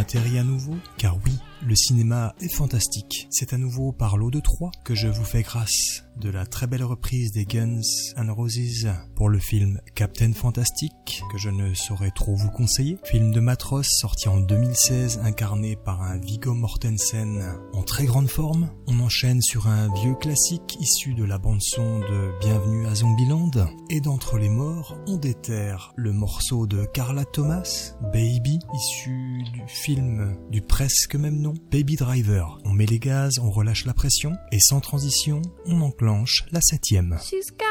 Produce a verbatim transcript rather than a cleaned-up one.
atterri à nouveau, car oui, le cinéma est fantastique. C'est à nouveau par l'eau de Troie que je vous fais grâce de la très belle reprise des Guns N' Roses pour le film Captain Fantastic, que je ne saurais trop vous conseiller. Film de Matt Ross sorti en deux mille seize, incarné par un Viggo Mortensen en très grande forme. On enchaîne sur un vieux classique issu de la bande-son de Bienvenue à Zombieland. Et d'entre les morts, on déterre le morceau de Carla Thomas, Baby, issu du film du presque même nom, Baby Driver. On met les gaz, on relâche la pression, et sans transition, on enclenche la septième. She's got